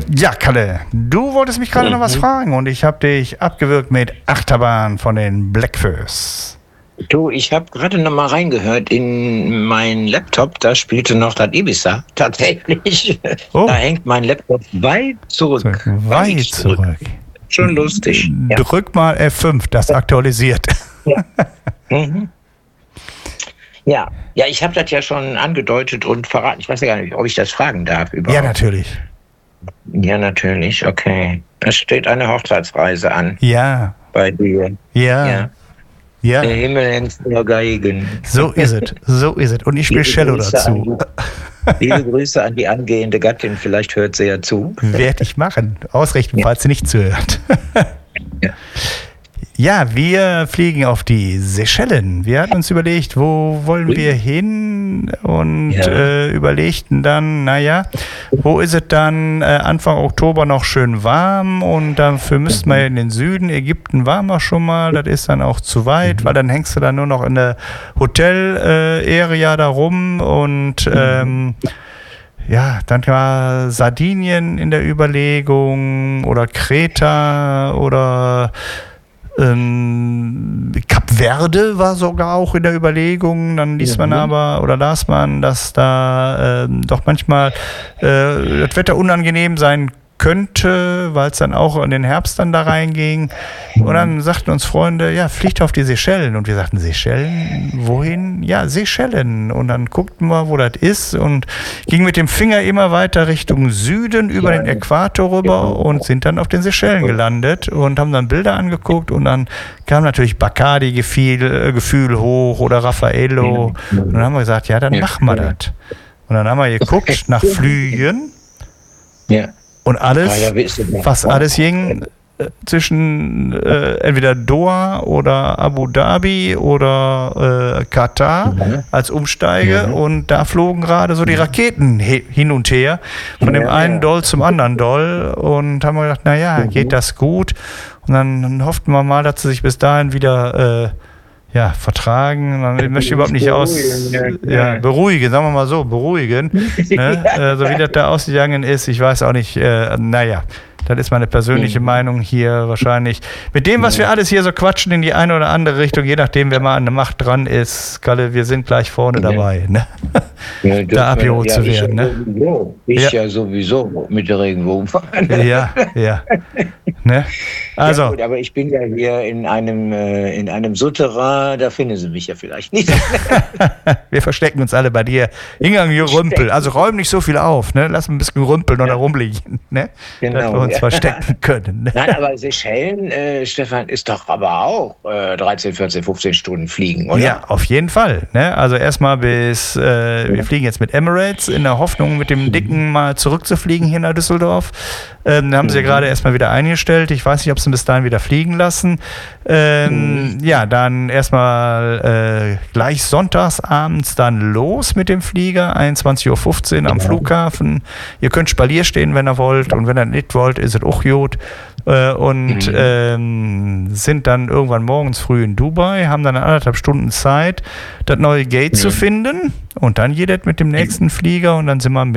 Ja, Kalle, du wolltest mich gerade noch was fragen und ich habe dich abgewürgt mit Achterbahn von den Bläckfürs. Du, ich habe gerade noch mal reingehört in meinen Laptop, da spielte noch das Ibiza. Tatsächlich. Oh. Da hängt mein Laptop weit zurück. Weit zurück. Schon lustig. Ja. Drück mal F5, das aktualisiert. Ja. Ja, ich habe das ja schon angedeutet und verraten. Ich weiß ja gar nicht, ob ich das fragen darf überhaupt. Ja, natürlich. Ja, natürlich, okay. Es steht eine Hochzeitsreise an. Ja. Bei dir. Ja. Der Himmel hängt nur Geigen. So ist es. Und ich spiele Cello dazu. Liebe Grüße an die angehende Gattin, vielleicht hört sie ja zu. Werde ich machen. Ausrichten, falls sie nicht zuhört. Ja. Ja, wir fliegen auf die Seychellen. Wir hatten uns überlegt, wo wollen wir hin und überlegten dann, wo ist es dann Anfang Oktober noch schön warm und dafür müssten wir in den Süden. Ägypten waren wir schon mal, das ist dann auch zu weit, weil dann hängst du dann nur noch in der Hotel-Area da rum und dann war Sardinien in der Überlegung oder Kreta oder Kap Verde war sogar auch in der Überlegung, dann las man, dass da doch manchmal das Wetter unangenehm sein könnte, weil es dann auch in den Herbst dann da reinging. Und dann sagten uns Freunde, ja, fliegt auf die Seychellen. Und wir sagten, Seychellen? Wohin? Ja, Seychellen. Und dann guckten wir, wo das ist und gingen mit dem Finger immer weiter Richtung Süden über den Äquator rüber und sind dann auf den Seychellen gelandet und haben dann Bilder angeguckt und dann kam natürlich Bacardi-Gefühl hoch oder Raffaello. Und dann haben wir gesagt, ja, dann machen wir das. Und dann haben wir geguckt nach Flügen. Ja. Und alles ging zwischen entweder Doha oder Abu Dhabi oder Katar als Umsteige und da flogen gerade so die Raketen hin und her von dem einen Doll zum anderen Doll und haben wir gedacht, geht das gut? Und dann hofften wir mal, dass sie sich bis dahin wieder vertragen, man möchte überhaupt nicht beruhigen, sagen wir mal so, beruhigen, ne? So wie das da ausgegangen ist, ich weiß auch nicht, das ist meine persönliche Meinung hier wahrscheinlich. Mit dem, was wir alles hier so quatschen in die eine oder andere Richtung, je nachdem, wer mal an der Macht dran ist, Kalle, wir sind gleich vorne dabei, ne? Da abgeholt zu werden, ne? Ja sowieso mit der Regenbogenfahne. Ja. Ne? Also. Ja, gut, aber ich bin ja hier in einem Souterrain, da finden Sie mich ja vielleicht nicht. Wir verstecken uns alle bei dir. Ingang Rümpel, also räum nicht so viel auf, ne? Lass ein bisschen rumpeln oder rumliegen, ne? Genau, dass wir uns verstecken können. Ne? Nein, aber Seychellen, Stefan, ist doch aber auch 13, 14, 15 Stunden fliegen, oder? Ja, auf jeden Fall. Ne? Also erstmal wir fliegen jetzt mit Emirates in der Hoffnung, mit dem Dicken mal zurückzufliegen hier nach Düsseldorf. Haben sie ja gerade erstmal wieder eingestellt. Ich weiß nicht, ob sie ihn bis dahin wieder fliegen lassen. Dann erstmal gleich sonntags abends dann los mit dem Flieger, 21:15 Uhr am Flughafen. Ihr könnt Spalier stehen, wenn ihr wollt, und wenn ihr nicht wollt, ist es auch gut. Sind dann irgendwann morgens früh in Dubai, haben dann 1,5 Stunden Zeit, das neue Gate zu finden, und dann geht es mit dem nächsten Flieger und dann sind wir